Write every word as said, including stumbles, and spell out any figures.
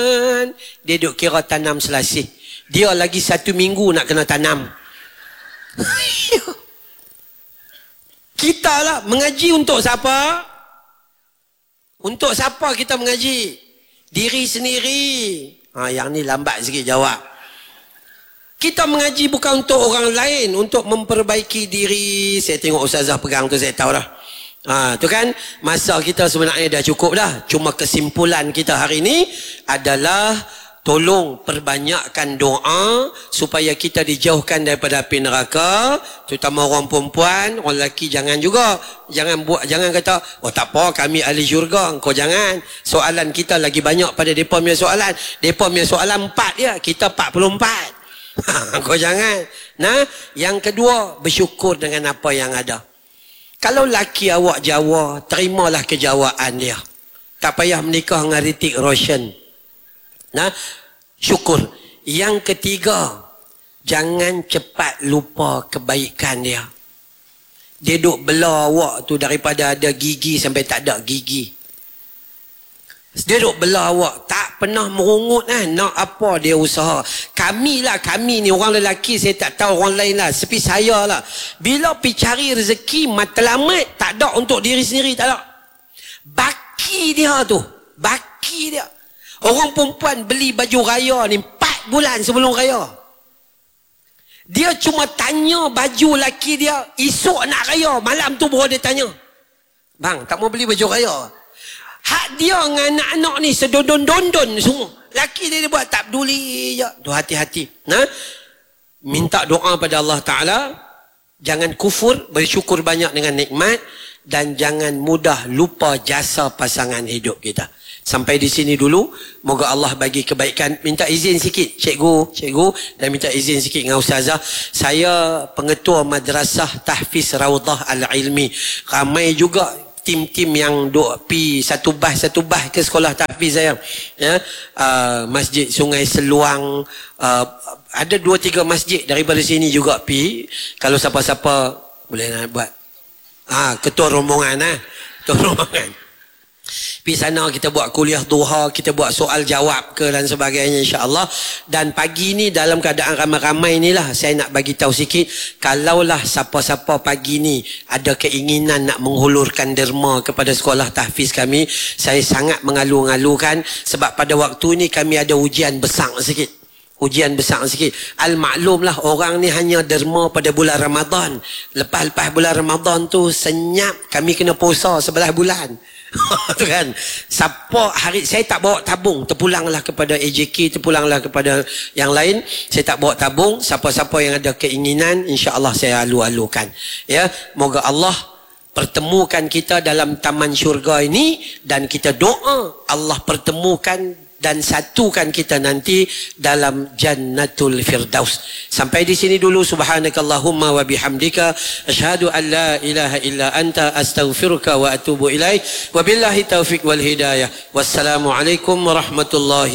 Dia duk kira tanam selasih. Dia lagi satu minggu nak kena tanam. Kita lah mengaji untuk siapa? Untuk siapa kita mengaji? Diri sendiri. Ha, yang ni lambat sikit jawab. Kita mengaji bukan untuk orang lain, untuk memperbaiki diri. Saya tengok Ustazah pegang tu, saya tahu dah. Ha, tu kan, masa kita sebenarnya dah cukup dah. Cuma kesimpulan kita hari ni adalah tolong perbanyakkan doa supaya kita dijauhkan daripada api neraka, terutama orang perempuan. Orang lelaki jangan juga. Jangan buat, jangan kata, oh tak apa, kami ahli syurga. Kau jangan. Soalan kita lagi banyak pada mereka punya soalan. Mereka punya soalan empat ya, kita empat puluh empat. Kau jangan. Nah, yang kedua, bersyukur dengan apa yang ada. Kalau laki awak Jawa, terimalah kejawaan dia. Tak payah menikah dengan Hrithik Roshan. Nah, syukur. Yang ketiga, jangan cepat lupa kebaikan dia. Dia duk bela awak tu daripada ada gigi sampai tak ada gigi. Dia duk bela awak, tak pernah merungut kan, nak apa dia usaha. Kami lah, kami ni orang lelaki, saya tak tahu orang lain lah, seperti saya lah. Bila pergi cari rezeki matlamat, tak ada untuk diri sendiri, tak ada. Baki dia tu, baki dia. Orang perempuan beli baju raya ni empat bulan sebelum raya. Dia cuma tanya baju laki dia, esok nak raya, malam tu baru dia tanya. Bang, tak mau beli baju raya? Hak dia dengan anak-anak ni sedondon-dondon semua. Laki dia, dia buat tak peduli je. Tu hati-hati. Nah, minta doa pada Allah Ta'ala. Jangan kufur, bersyukur banyak dengan nikmat. Dan jangan mudah lupa jasa pasangan hidup kita. Sampai di sini dulu. Moga Allah bagi kebaikan. Minta izin sikit cikgu, cikgu. Dan minta izin sikit dengan Ustazah. Saya pengetua Madrasah Tahfiz Rawdah Al-Ilmi. Ramai juga tim-tim yang duk pi satu bas satu bas ke sekolah tahfiz saya, ya, uh, Masjid Sungai Seluang, uh, ada dua tiga masjid daripada sini juga pi. Kalau siapa-siapa boleh nak buat, ah, ketua rombongan, ah, ketua rombongan. Pi sana kita buat kuliah duha, kita buat soal jawab ke dan sebagainya insya-Allah. Dan pagi ni dalam keadaan ramai-ramai inilah saya nak bagi tahu sikit, kalaulah siapa-siapa pagi ni ada keinginan nak menghulurkan derma kepada sekolah tahfiz kami, saya sangat mengalu-alukan sebab pada waktu ni kami ada ujian besar sikit. Ujian besar sikit. Al-maklumlah orang ni hanya derma pada bulan Ramadan. Lepas-lepas bulan Ramadan tu senyap, kami kena puasa sebelah bulan. Tu kan. Siapa hari saya tak bawa tabung, terpulanglah kepada A J K, terpulanglah kepada yang lain. Saya tak bawa tabung. Siapa-siapa yang ada keinginan, insya-Allah saya alu-alukan. Ya, moga Allah pertemukan kita dalam taman syurga ini dan kita doa Allah pertemukan dan satukan kita nanti dalam Jannatul Firdaus. Sampai di sini dulu. Subhanakallahumma wa bihamdika asyhadu an la ilaha illa anta astaghfiruka wa atubu ilaik. Wabillahi taufik wal hidayah. Wassalamualaikum warahmatullahi